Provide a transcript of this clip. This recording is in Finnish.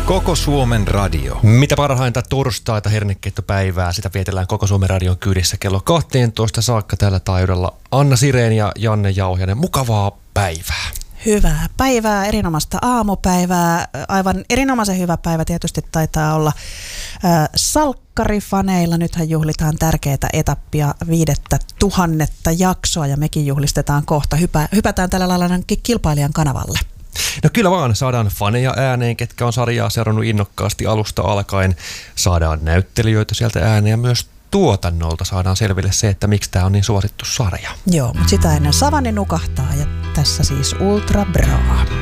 Koko Suomen radio. Mitä parhainta torstaita hernekeittopäivää, sitä vietellään Koko Suomen radion kyydissä kello 12 saakka tällä taajuudella. Anna Sirén ja Janne Jauhiainen, mukavaa päivää. Hyvää päivää, erinomaista aamupäivää. Aivan erinomaisen hyvä päivä tietysti taitaa olla salkkarifaneilla. Nythän juhlitaan tärkeää etappia 5000 jaksoa ja mekin juhlistetaan kohta. Hypätään tällä lailla kilpailijan kanavalle. No kyllä vaan, saadaan faneja ääneen, ketkä on sarjaa seurannut innokkaasti alusta alkaen. Saadaan näyttelijöitä sieltä ääneen ja myös tuotannolta saadaan selville se, että miksi tämä on niin suosittu sarja. Joo, mutta sitä ennen Savanni nukahtaa ja tässä siis Ultra Bra.